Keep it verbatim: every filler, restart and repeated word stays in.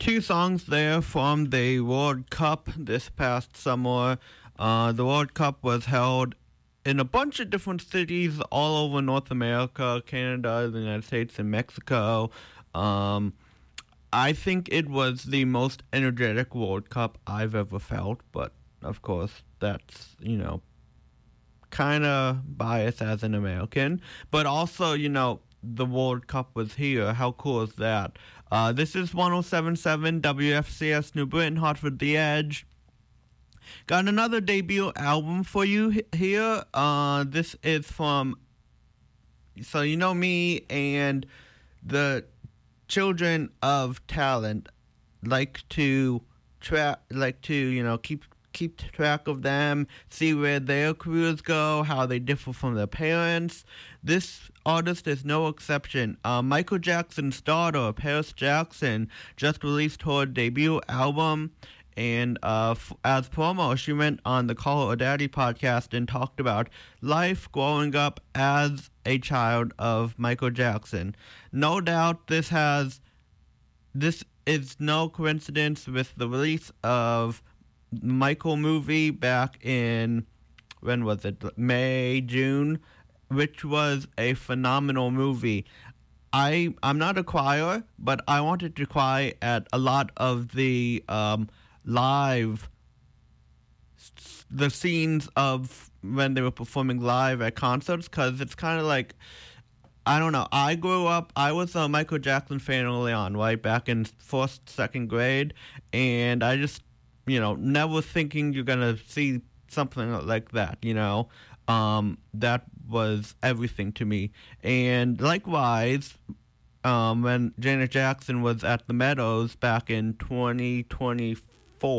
two songs there from the World Cup this past summer. Uh, the World Cup was held in a bunch of different cities all over North America, Canada, the United States, and Mexico. Um, I think it was the most energetic World Cup I've ever felt, but of course, that's, you know, kind of biased as an American. But also, you know, the World Cup was here. How cool is that? Uh, this is one oh seven point seven W F C S New Britain, Hartford The Edge. Got another debut album for you h- here. Uh, this is from, so you know me and the children of talent like to track, like to you know keep keep track of them, see where their careers go, how they differ from their parents. This artist is no exception. Uh, Michael Jackson's daughter, Paris Jackson, just released her debut album. And uh, f- as promo, she went on the Call Her Daddy podcast and talked about life growing up as a child of Michael Jackson. No doubt this has, this is no coincidence with the release of Michael movie back in, when was it, May, June, which was a phenomenal movie. I, I'm not a crier, but I wanted to cry at a lot of the um, live, the scenes of when they were performing live at concerts, because it's kind of like, I don't know, I grew up, I was a Michael Jackson fan early on, right, back in first, second grade, and I just, you know, never thinking you're going to see something like that, you know, um, that was everything to me. And likewise, um, when Janet Jackson was at the Meadows back in twenty twenty-four,